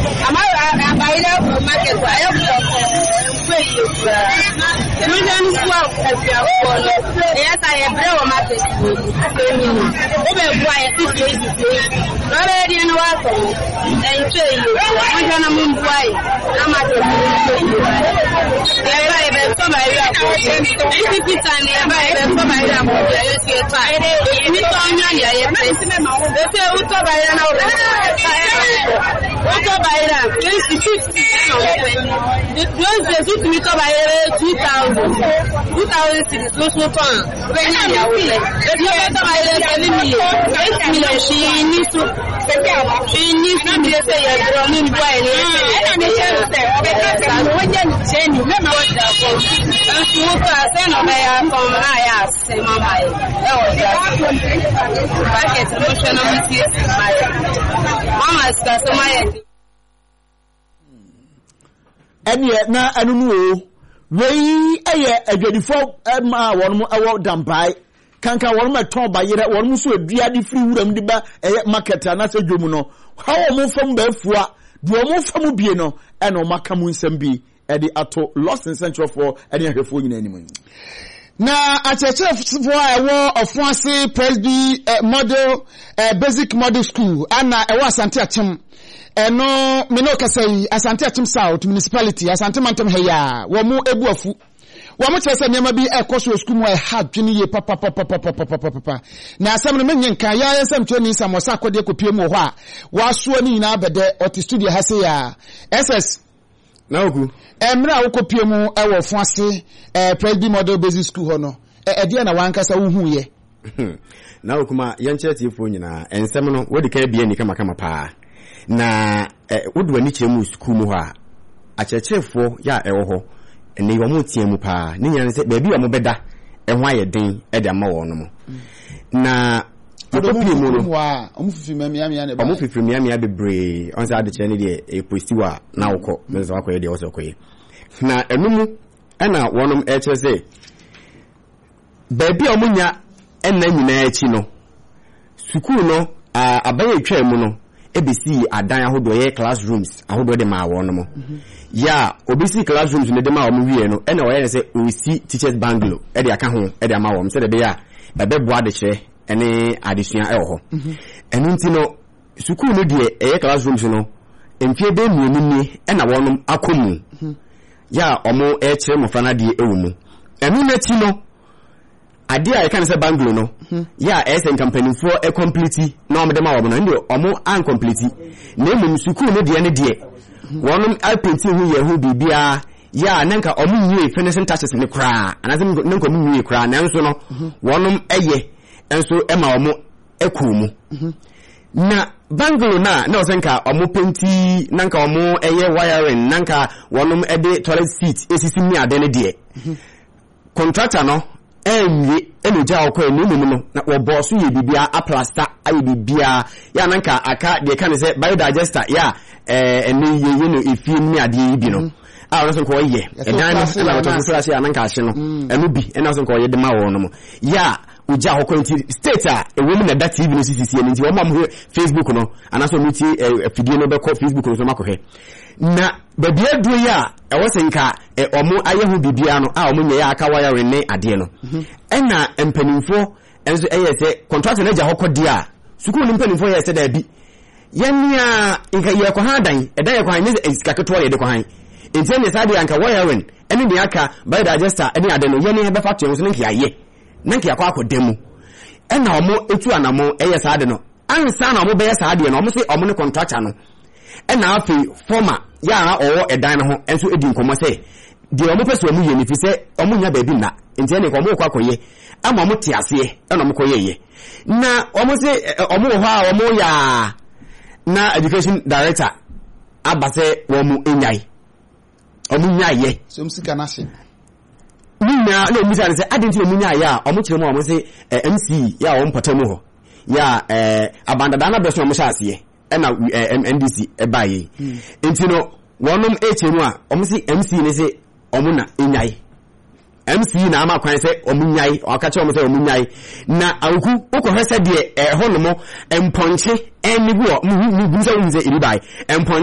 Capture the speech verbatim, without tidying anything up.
ama abaile market wa e ko ko yi we jan ku afia ko no e ya sa e bre wa market ni o be bu aye fifty eighty no re di no wa ko e nche yi we jan na mun bu aye na market ni e ba e be so ba ya ko e ti tani e ba e be so ba ya ko e ti ta e ni to anya ya e pe e se u to ba ya na o Oto Baira, fifty those days, you to buy two thousand, two thousand six, no so far. When you are with it, you have to buy seven million, eight million. She needs to, she needs to be a say, you're running by it. And I shall say, when you're changing, remember what that was. And she will pass and obey from my ass, say, Mamma. That was just back at emotional misuse. Mama is customer. Eni na anunu o wei eye adwadifo ma won mo ewo dampai kanka won ma ton ba yere won mo so adua de free wuram de ba eye market na se dwom no how mo fam ba afua de mo fam bie no e no maka mu nsam bi e de ato lost in central for eni ahwefo nyina anim na achechefo a ewo ofuase presby model basic model school ana ewo Asante Achim eno me no kasai Asante Achim South municipality Asante Mantam heya wo mu ebuafu wo mu chese nyama bi ekoso school mu e ha dwene ye papa papa papa papa papa na asem no menyen kan ya yesam twani samosa akode kopie mu ho a waso ni nyina abede oti studio ha se ya ss na ogu emra wo kopie mu e wo fuase eh Presby Model Basic School ho no e de na wankasa wo hu ye na okuma yancheti fo nyina ensem no wodi ka bia ni kama kama pa na wodu ani kire mu school mu ha achechefo ya ewo ho ene wo mu tie mu pa ni nyane se baabi wo mo beda e ho ayeden e de ama wo no mo na kopie mu no wa omu fifi mamia mia ne ba omu fifi mamia bebre on sa ade kire ne de e postiwa na wokọ menzo akoye de wo so koye na enumu ena wonom e kire se baabi omunya ena nyina achi no school no abaye twa mu no ebesi adan ahodo ye classrooms ahodo de ma wo no mo ya obesi classrooms ne de ma wo mo wie no ena wo ye se osi teachers bungalow e de aka ho e de ma wo mo se de be ya ebe bo ade kire ene adesua e wo ho enu nti no school no de e classrooms no emfie be mienu ni ena wo no akomu ya omo e kire mo fana de ewu mu enu na ti no ade a kan say banglo no ya esen company for a complete na o medema wo no ndio omo an complete na emu school no de ne de wonum alpenti hu ye hu bibia ya nanka omo nwie finishing touches ne kra anazem nanka omo nwie kra na nso no wonum eye enso ema omo ekumu na banglo na na osenka omo penti nanka omo eye wiring nanka wonum ede toilet seat esisi mi ade ne de contractor no enye enuja okọ enemu no na wo boss ye bibia a plaster ayi bibia ya nanka aka de kan say biodigester ya eh eni ye ye no efie ni ade yi bi no a won so ko ye edan no na to so ase ananka ahye no enu bi ena so ko ye de ma wo no mo ya uja okọ nti state a ewo mu na da T V no sisi eni nti wo ma mo Facebook no anaso mu ti afidie no be ko Facebook no so makohwe na babia duo ya e wosenka e omo ayehu bibia no a omo nye ya aka wire ne ade no ena empanimfo enso eye se contract na ja hokodi a sukuu empanimfo ye se da bi yania inka ye ko hadan e da ye ko han ne esika keto ye de ko han enti ne sade anka wire ene de aka by digester ene ade no yene be factory so nka ye nanka yakwa akodemu ena omo etu anamo eye sade no ansa na omo be ye sade no omo se omo ne contractor no ena afi former ya owo edan no ho enso edi nkomo se de omo pese omo ye ni fi se omo nya baabi na enti ene ko omo kwa koye ama omo ti ase ena omo koye ye na omo se omo ho a omo ya na education director abase wo mu enyai omo nya ye so msika na se ninya na omo se adenti omo nya ya omo kire mu omo se M C ya omo patamu ho ya eh abandada na beso omo sha ase ena N D C e baye enti no wonum echemu a omsi M C ne se omuna enyai M C na ama kwan se omunyai okache omo se omunyai na awku okohwese de e honomo emponche enigu mu mu se mu se iri baye